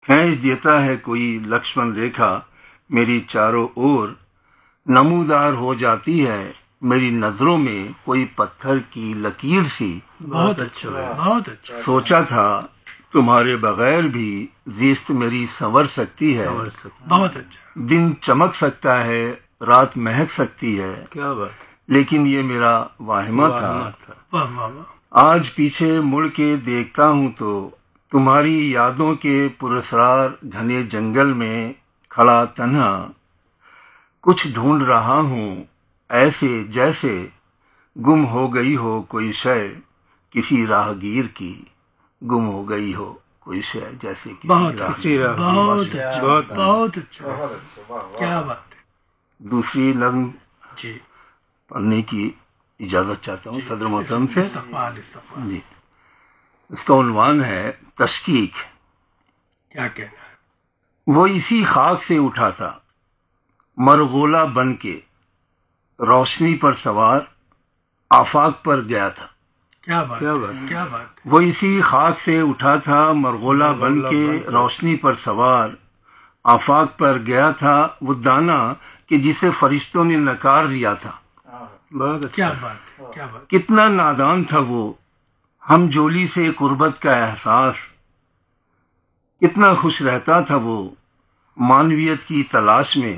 کھینچ دیتا ہے کوئی لکشمن ریکھا میری چاروں اور، نمودار ہو جاتی ہے میری نظروں میں کوئی پتھر کی لکیر سی۔ بہت اچھا، بہت اچھا۔ سوچا تھا تمہارے بغیر بھی زیست میری سنور سکتی ہے، بہت اچھا، دن چمک سکتا ہے، رات مہک سکتی ہے، کیا بات، لیکن یہ میرا واہمہ تھا۔ واہ واہ واہ۔ آج پیچھے مڑ کے دیکھتا ہوں تو تمہاری یادوں کے پراسرار گھنے جنگل میں کھڑا تنہا کچھ ڈھونڈ رہا ہوں، ایسے جیسے گم ہو گئی ہو کوئی شے کسی راہگیر کی، گم ہو گئی ہو کوئی شے جیسے بہت کسی اچھا، بہت اچھا، بہت اچھا، کیا بات ہے۔ دوسری نظم جی، پڑھنے کی اجازت چاہتا ہوں صدر محترم سے۔ استقبال استقبال۔ جی، اس کا عنوان ہے تشکیک۔ کیا کہنا ہے؟ وہ اسی خاک سے اٹھا تھا مرغولا بن کے، روشنی پر سوار آفاق پر گیا تھا۔ کیا بات، کیا بات، کیا بات۔ وہ اسی خاک سے اٹھا تھا مرغولا بن کے، روشنی پر سوار آفاق پر گیا تھا، وہ دانا کہ جسے فرشتوں نے نکار دیا تھا۔ بہت اچھا، کیا بات ہے، کیا بات۔ کتنا نادان تھا وہ، ہم جولی سے قربت کا احساس، کتنا خوش رہتا تھا وہ معنویت کی تلاش میں،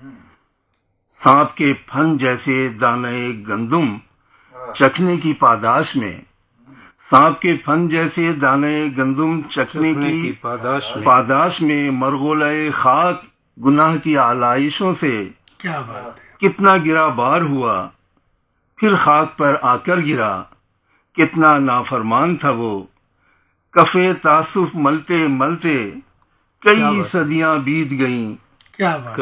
سانپ کے پھن جیسے دانے گندم چکھنے کی پاداش میں، سانپ کے پھن جیسے دانے گندم چکھنے کی پاداش میں، مرغولۂ خاک گناہ کی آلائشوں سے کیا بات ہے۔ کتنا گرا بار ہوا، پھر خاک پر آ کر گرا، کتنا نافرمان تھا وہ، کفے تعصف ملتے ملتے کئی صدیاں بیت گئیں، کیا بات،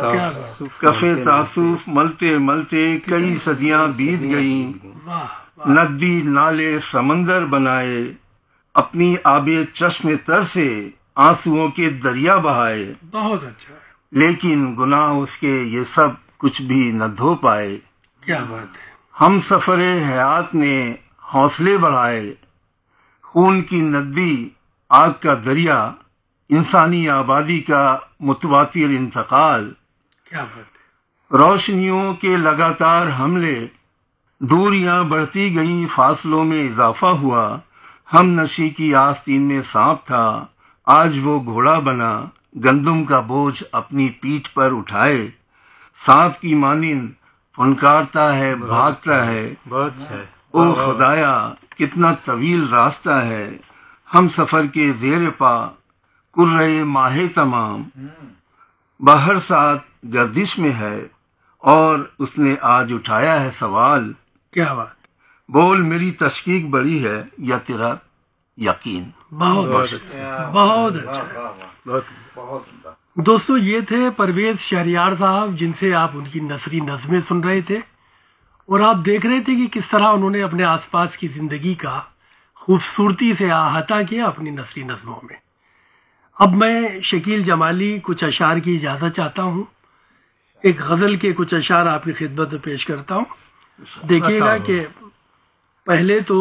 کفے تعصف ملتے ملتے کئی صدیاں بیت گئیں، واہ، ندی نالے سمندر بنائے، اپنی آب چشم تر سے آنسوؤں کے دریا بہائے، بہت اچھا، لیکن گناہ اس کے یہ سب کچھ بھی نہ دھو پائے۔ کیا بات ہے۔ ہم سفر حیات نے حوصلے بڑھائے، خون کی ندی آگ کا دریا، انسانی آبادی کا متواتر انتقال، کیا بات ہے۔ روشنیوں کے لگاتار حملے، دوریاں بڑھتی گئیں، فاصلوں میں اضافہ ہوا، ہم نشی کی آستین میں سانپ تھا، آج وہ گھوڑا بنا، گندم کا بوجھ اپنی پیٹھ پر اٹھائے، سانپ کی مانند پھنکارتا ہے، بھاگتا ہے، بہت اچھا، او خدایا کتنا طویل راستہ ہے، ہم سفر کے زیر پا کرۂ ماہ تمام، باہر ساتھ گردش میں ہے، اور اس نے آج اٹھایا ہے سوال، کیا بات، بول میری تشکیک بڑی ہے یا تیرا یقین۔ بہت اچھا، بہت اچھا۔ دوستو، یہ تھے پرویز شہریار صاحب، جن سے آپ ان کی نثری نظمیں سن رہے تھے، اور آپ دیکھ رہے تھے کہ کس طرح انہوں نے اپنے آس پاس کی زندگی کا خوبصورتی سے احاطہ کیا اپنی نثری نظموں میں۔ اب میں شکیل جمالی کچھ اشعار کی اجازت چاہتا ہوں، ایک غزل کے کچھ اشعار آپ کی خدمت میں پیش کرتا ہوں۔ دیکھیے گا کہ پہلے تو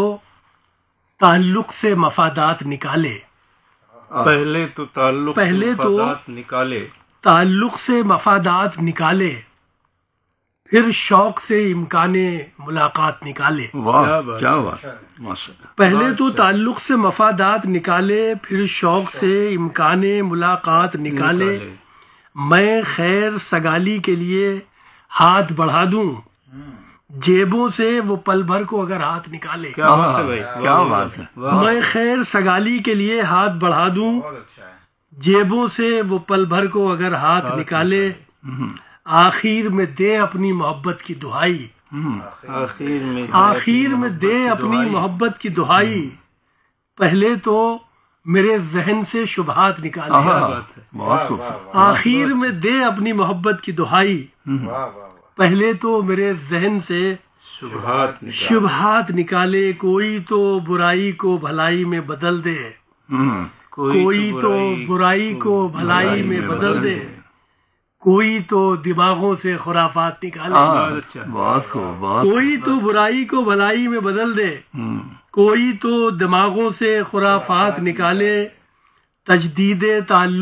تعلق سے مفادات نکالے، پہلے تو تعلق سے مفادات نکالے، تعلق سے مفادات نکالے، پھر شوق سے امکان ملاقات نکالے۔ واہ کیا بات، ماشاءاللہ۔ پہلے تو تعلق سے مفادات نکالے، پھر شوق سے امکان ملاقات نکالے، میں خیر سگالی کے لیے ہاتھ بڑھا دوں، جیبوں سے وہ پل بھر کو اگر ہاتھ نکالے۔ کیا بات ہے بھائی، کیا بات ہے۔ میں خیر سگالی کے لیے ہاتھ بڑھا دوں، جیبوں سے وہ پل بھر کو اگر ہاتھ نکالے، آخر میں دے اپنی محبت کی دہائی، آخر میں دے اپنی محبت کی دہائی، پہلے تو میرے ذہن سے شبہات نکالے، بہت خوبصورت۔ آخر میں دے اپنی محبت کی دہائی، پہلے تو میرے ذہن سے شبہات نکالے، کوئی تو برائی کو بھلائی میں بدل دے، کوئی تو برائی کو بھلائی میں بدل دے، کوئی تو دماغوں سے خرافات نکالے، بہت خوب، کوئی تو برائی کو بھلائی میں بدل دے، کوئی تو دماغوں سے خرافات نکالے، تجدید تعلق